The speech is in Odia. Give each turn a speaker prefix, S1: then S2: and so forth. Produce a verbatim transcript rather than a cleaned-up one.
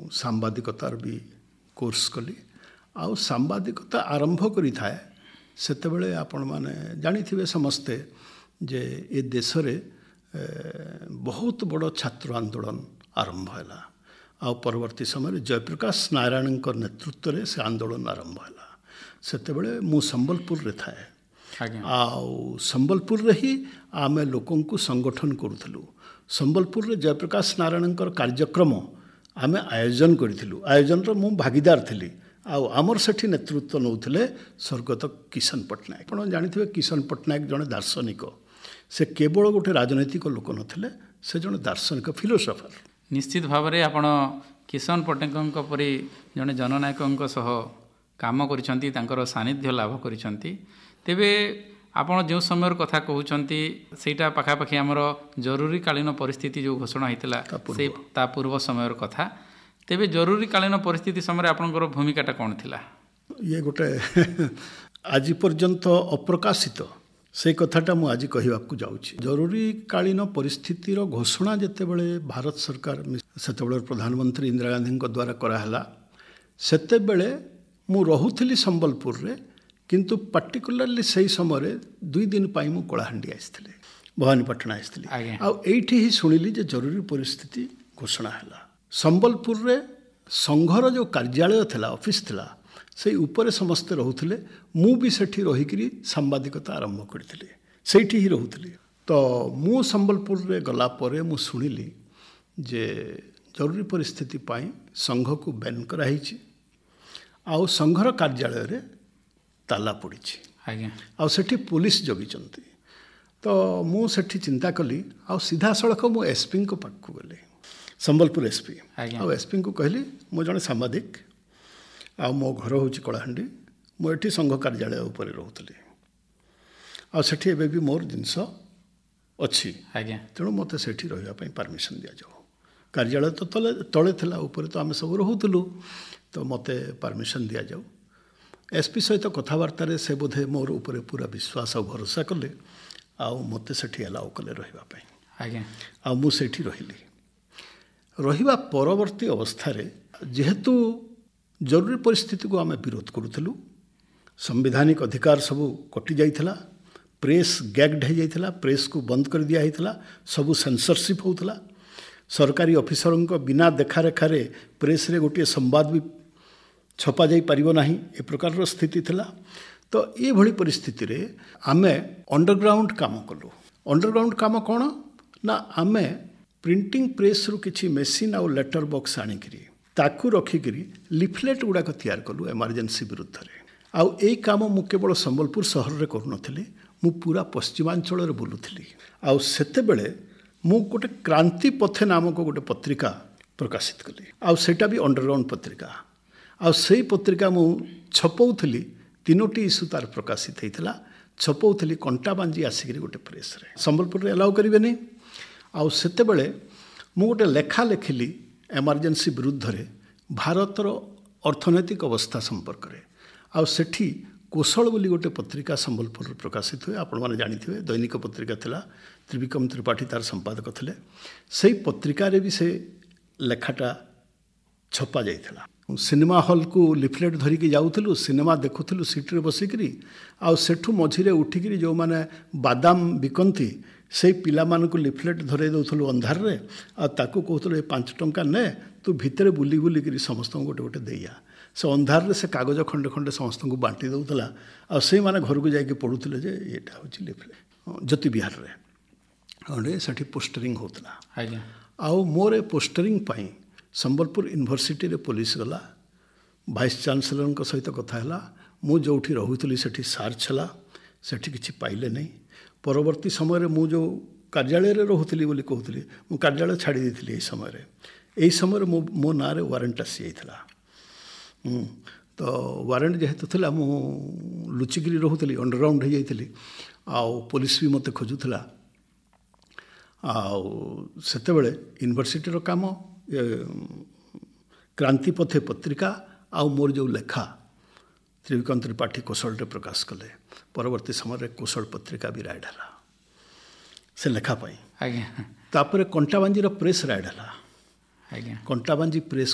S1: ସାମ୍ବାଦିକତାର ବି କୋର୍ସ କଲି। ଆଉ ସାମ୍ବାଦିକତା ଆରମ୍ଭ କରିଥାଏ ସେତେବେଳେ ଆପଣମାନେ ଜାଣିଥିବେ ସମସ୍ତେ ଯେ ଏ ଦେଶରେ ବହୁତ ବଡ଼ ଛାତ୍ର ଆନ୍ଦୋଳନ ଆରମ୍ଭ ହେଲା। ଆଉ ପରବର୍ତ୍ତୀ ସମୟରେ ଜୟପ୍ରକାଶ ନାରାୟଣଙ୍କ ନେତୃତ୍ୱରେ ସେ ଆନ୍ଦୋଳନ ଆରମ୍ଭ ହେଲା। ସେତେବେଳେ ମୁଁ ସମ୍ବଲପୁରରେ ଥାଏ। ଆଉ ସମ୍ବଲପୁରରେ ହିଁ ଆମେ ଲୋକଙ୍କୁ ସଂଗଠନ କରୁଥିଲୁ। ସମ୍ବଲପୁରରେ ଜୟପ୍ରକାଶ ନାରାୟଣଙ୍କର କାର୍ଯ୍ୟକ୍ରମ ଆମେ ଆୟୋଜନ କରିଥିଲୁ। ଆୟୋଜନର ମୁଁ ଭାଗିଦାର ଥିଲି। ଆଉ ଆମର ସେଠି ନେତୃତ୍ୱ ନେଉଥିଲେ ସ୍ୱର୍ଗତ କିଶନ ପଟ୍ଟନାୟକ। ଆପଣ ଜାଣିଥିବେ କିଶନ ପଟ୍ଟନାୟକ ଜଣେ ଦାର୍ଶନିକ। ସେ କେବଳ ଗୋଟେ ରାଜନୈତିକ ଲୋକ ନଥିଲେ, ସେ ଜଣେ ଦାର୍ଶନିକ ଫିଲୋସଫର।
S2: ନିଶ୍ଚିତ ଭାବରେ ଆପଣ କିଶନ ପଟ୍ଟନାୟକଙ୍କ ପରି ଜଣେ ଜନନାୟକଙ୍କ ସହ କାମ କରିଛନ୍ତି, ତାଙ୍କର ସାନ୍ନିଧ୍ୟ ଲାଭ କରିଛନ୍ତି। ତେବେ ଆପଣ ଯେଉଁ ସମୟର କଥା କହୁଛନ୍ତି ସେଇଟା ପାଖାପାଖି ଆମର ଜରୁରୀକାଳୀନ ପରିସ୍ଥିତି ଯେଉଁ ଘୋଷଣା ହୋଇଥିଲା ସେଇ ତା ପୂର୍ବ ସମୟର କଥା। ତେବେ ଜରୁରୀକାଳୀନ ପରିସ୍ଥିତି ସମୟରେ ଆପଣଙ୍କର ଭୂମିକାଟା କ'ଣ ଥିଲା?
S1: ଇଏ ଗୋଟେ ଆଜି ପର୍ଯ୍ୟନ୍ତ ଅପ୍ରକାଶିତ ସେଇ କଥାଟା ମୁଁ ଆଜି କହିବାକୁ ଯାଉଛି। ଜରୁରୀକାଳୀନ ପରିସ୍ଥିତିର ଘୋଷଣା ଯେତେବେଳେ ଭାରତ ସରକାର ସେତେବେଳେ ପ୍ରଧାନମନ୍ତ୍ରୀ ଇନ୍ଦିରା ଗାନ୍ଧୀଙ୍କ ଦ୍ୱାରା କରାହେଲା, ସେତେବେଳେ ମୁଁ ରହୁଥିଲି ସମ୍ବଲପୁରରେ, କିନ୍ତୁ ପାର୍ଟିକୁଲାରଲି ସେଇ ସମୟରେ ଦୁଇ ଦିନ ପାଇଁ ମୁଁ କଳାହାଣ୍ଡି ଆସିଥିଲି, ଭବାନୀପାଟଣା ଆସିଥିଲି। ଆଉ ଏଇଠି ହିଁ ଶୁଣିଲି ଯେ ଜରୁରୀ ପରିସ୍ଥିତି ଘୋଷଣା ହେଲା। ସମ୍ବଲପୁରରେ ସଂଘର ଯେଉଁ କାର୍ଯ୍ୟାଳୟ ଥିଲା, ଅଫିସ୍ ଥିଲା, ସେଇ ଉପରେ ସମସ୍ତେ ରହୁଥିଲେ। ମୁଁ ବି ସେଠି ରହିକିରି ସାମ୍ବାଦିକତା ଆରମ୍ଭ କରିଥିଲି, ସେଇଠି ହିଁ ରହୁଥିଲି। ତ ମୁଁ ସମ୍ବଲପୁରରେ ଗଲା ପରେ ମୁଁ ଶୁଣିଲି ଯେ ଜରୁରୀ ପରିସ୍ଥିତି ପାଇଁ ସଂଘକୁ ବ୍ୟାନ୍ କରାହେଇଛି ଆଉ ସଂଘର କାର୍ଯ୍ୟାଳୟରେ ତାଲା ପଡ଼ିଛି।
S2: ଆଜ୍ଞା।
S1: ଆଉ ସେଠି ପୋଲିସ ଜଗିଛନ୍ତି। ତ ମୁଁ ସେଠି ଚିନ୍ତା କଲି ଆଉ ସିଧାସଳଖ ମୁଁ ଏସ୍ପିଙ୍କ ପାଖକୁ ଗଲି, ସମ୍ବଲପୁର ଏସ୍ପି। ଆଉ ଏସ୍ପିଙ୍କୁ କହିଲି ମୁଁ ଜଣେ ସାମ୍ବାଦିକ, ଆଉ ମୋ ଘର ହେଉଛି କଳାହାଣ୍ଡି, ମୁଁ ଏଠି ସଂଘ କାର୍ଯ୍ୟାଳୟ ଉପରେ ରହୁଥିଲି, ଆଉ ସେଠି ଏବେ ବି ମୋର ଜିନିଷ ଅଛି।
S2: ଆଜ୍ଞା।
S1: ତେଣୁ ମୋତେ ସେଠି ରହିବା ପାଇଁ ପରମିସନ୍ ଦିଆଯାଉ। କାର୍ଯ୍ୟାଳୟ ତ ତଳେ ତଳେ ଥିଲା, ଉପରେ ତ ଆମେ ସବୁ ରହୁଥିଲୁ, ତ ମୋତେ ପରମିସନ୍ ଦିଆଯାଉ। ଏସ୍ପି ସହିତ କଥାବାର୍ତ୍ତାରେ ସେ ବୋଧେ ମୋର ଉପରେ ପୁରା ବିଶ୍ୱାସ ଆଉ ଭରସା କଲେ, ଆଉ ମୋତେ ସେଠି ଆଲାଉ କଲେ ରହିବା ପାଇଁ।
S2: ଆଜ୍ଞା।
S1: ଆଉ ମୁଁ ସେଇଠି ରହିଲି। ରହିବା ପରବର୍ତ୍ତୀ ଅବସ୍ଥାରେ ଯେହେତୁ ଜରୁରୀ ପରିସ୍ଥିତିକୁ ଆମେ ବିରୋଧ କରୁଥିଲୁ, ସାମ୍ବିଧାନିକ ଅଧିକାର ସବୁ କଟିଯାଇଥିଲା, ପ୍ରେସ୍ ଗ୍ୟାଗ୍ଡ ହୋଇଯାଇଥିଲା, ପ୍ରେସ୍କୁ ବନ୍ଦ କରିଦିଆ ହେଇଥିଲା, ସବୁ ସେନ୍ସରସିପ୍ ହେଉଥିଲା, ସରକାରୀ ଅଫିସରଙ୍କ ବିନା ଦେଖାରେଖାରେ ପ୍ରେସ୍ରେ ଗୋଟିଏ ସମ୍ବାଦ ବି ଛପାଯାଇ ପାରିବ ନାହିଁ, ଏ ପ୍ରକାରର ସ୍ଥିତି ଥିଲା। ତ ଏଭଳି ପରିସ୍ଥିତିରେ ଆମେ ଅଣ୍ଡରଗ୍ରାଉଣ୍ଡ କାମ କଲୁ। ଅଣ୍ଡରଗ୍ରାଉଣ୍ଡ କାମ କ'ଣ ନା, ଆମେ ପ୍ରିଣ୍ଟିଂ ପ୍ରେସ୍ରୁ କିଛି ମେସିନ୍ ଆଉ ଲେଟର ବକ୍ସ ଆଣିକିରି ତାକୁ ରଖିକିରି ଲିଫଲେଟ୍ ଗୁଡ଼ାକ ତିଆରି କଲୁ ଏମର୍ଜେନ୍ସି ବିରୁଦ୍ଧରେ। ଆଉ ଏଇ କାମ ମୁଁ କେବଳ ସମ୍ବଲପୁର ସହରରେ କରୁନଥିଲି, ମୁଁ ପୁରା ପଶ୍ଚିମାଞ୍ଚଳରେ ବୁଲୁଥିଲି। ଆଉ ସେତେବେଳେ ମୁଁ ଗୋଟେ କ୍ରାନ୍ତି ପଥେ ନାମକ ଗୋଟେ ପତ୍ରିକା ପ୍ରକାଶିତ କଲି, ଆଉ ସେଇଟା ବି ଅଣ୍ଡରଗ୍ରାଉଣ୍ଡ ପତ୍ରିକା। ଆଉ ସେଇ ପତ୍ରିକା ମୁଁ ଛପଉଥିଲି, ତିନୋଟି ଇସ୍ୟୁ ତାର ପ୍ରକାଶିତ ହେଇଥିଲା, ଛପଉଥିଲି କଣ୍ଟାବାଞ୍ଜି ଆସିକିରି ଗୋଟେ ପ୍ରେସ୍ରେ। ସମ୍ବଲପୁରରେ ଆଲାଉ କରିବେନି। ଆଉ ସେତେବେଳେ ମୁଁ ଗୋଟେ ଲେଖା ଲେଖିଲି ଏମର୍ଜେନ୍ସି ବିରୁଦ୍ଧରେ, ଭାରତର ଅର୍ଥନୈତିକ ଅବସ୍ଥା ସମ୍ପର୍କରେ। ଆଉ ସେଠି କୋଶଳ ବୋଲି ଗୋଟେ ପତ୍ରିକା ସମ୍ବଲପୁରରେ ପ୍ରକାଶିତ ହୁଏ, ଆପଣମାନେ ଜାଣିଥିବେ, ଦୈନିକ ପତ୍ରିକା ଥିଲା, ତ୍ରିବିକ୍ରମ ତ୍ରିପାଠୀ ତାର ସମ୍ପାଦକ ଥିଲେ। ସେଇ ପତ୍ରିକାରେ ବି ସେ ଲେଖାଟା ଛପା ଯାଇଥିଲା। ସିନେମା ହଲ୍କୁ ଲିଫଲେଟ୍ ଧରିକି ଯାଉଥିଲୁ, ସିନେମା ଦେଖୁଥିଲୁ ସିଟ୍ରେ ବସିକିରି, ଆଉ ସେଠୁ ମଝିରେ ଉଠିକିରି ଯେଉଁମାନେ ବାଦାମ ବିକନ୍ତି ସେଇ ପିଲାମାନଙ୍କୁ ଲିଫଲେଟ୍ ଧରେଇ ଦେଉଥିଲୁ ଅନ୍ଧାରରେ, ଆଉ ତାକୁ କହୁଥିଲୁ ଏ ପାଞ୍ଚ ଟଙ୍କା ନେ, ତୁ ଭିତରେ ବୁଲି ବୁଲିକିରି ସମସ୍ତଙ୍କୁ ଗୋଟେ ଗୋଟେ ଦେଇଆ। ସେ ଅନ୍ଧାରରେ ସେ କାଗଜ ଖଣ୍ଡେ ଖଣ୍ଡେ ସମସ୍ତଙ୍କୁ ବାଣ୍ଟି ଦେଉଥିଲା, ଆଉ ସେଇମାନେ ଘରକୁ ଯାଇକି ପଢ଼ୁଥିଲେ ଯେ ଏଇଟା ହେଉଛି ଲିଫଲେଟ୍। ଜ୍ୟୋତି ବିହାରରେ ଗୋଟେ ସେଠି ପୋଷ୍ଟରିଂ ହେଉଥିଲା।
S2: ଆଜ୍ଞା।
S1: ଆଉ ମୋର ଏ ପୋଷ୍ଟରିଂ ପାଇଁ ସମ୍ବଲପୁର ୟୁନିଭର୍ସିଟିରେ ପୋଲିସ ଗଲା, ଭାଇସ୍ ଚାନ୍ସେଲରଙ୍କ ସହିତ କଥା ହେଲା, ମୁଁ ଯେଉଁଠି ରହୁଥିଲି ସେଠି ସାର୍ଚ୍ଚ ହେଲା, ସେଠି କିଛି ପାଇଲେ ନାହିଁ। ପରବର୍ତ୍ତୀ ସମୟରେ ମୁଁ ଯେଉଁ କାର୍ଯ୍ୟାଳୟରେ ରହୁଥିଲି ବୋଲି କହୁଥିଲି, ମୁଁ କାର୍ଯ୍ୟାଳୟ ଛାଡ଼ି ଦେଇଥିଲି ଏଇ ସମୟରେ। ଏଇ ସମୟରେ ମୋ ମୋ ନାଁରେ ୱାରେଣ୍ଟ ଆସିଯାଇଥିଲା। ତ ୱାରେଣ୍ଟ ଯେହେତୁ ଥିଲା, ମୁଁ ଲୁଚିକିରି ରହୁଥିଲି, ଅଣ୍ଡରଗ୍ରାଉଣ୍ଡ ହୋଇଯାଇଥିଲି, ଆଉ ପୋଲିସ ବି ମୋତେ ଖୋଜୁଥିଲା। ଆଉ ସେତେବେଳେ ୟୁନିଭର୍ସିଟିର କାମ, କ୍ରାନ୍ତିପଥେ ପତ୍ରିକା, ଆଉ ମୋର ଯେଉଁ ଲେଖା ତ୍ରିବିକ୍ରମ ତ୍ରିପାଠୀ କୋଶଳରେ ପ୍ରକାଶ କଲେ, ପରବର୍ତ୍ତୀ ସମୟରେ କୋଶଳ ପତ୍ରିକା ବି ରାଇଡ଼ ହେଲା ସେ ଲେଖା ପାଇଁ।
S2: ଆଜ୍ଞା।
S1: ତାପରେ କଣ୍ଟାବାଞ୍ଜିର ପ୍ରେସ୍ ରାଇଡ଼ ହେଲା।
S2: ଆଜ୍ଞା।
S1: କଣ୍ଟାବାଞ୍ଜି ପ୍ରେସ୍